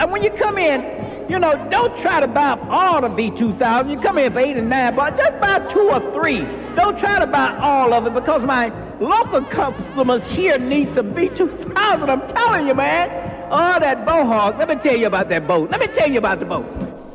when you come in, you know, don't try to buy all the V2000. You come in for $8 and $9. Just buy 2 or 3. Don't try to buy all of it because my local customers here need some V2000. I'm telling you, man. Oh, that Bohawk. Let me tell you about that boat. Let me tell you about the boat.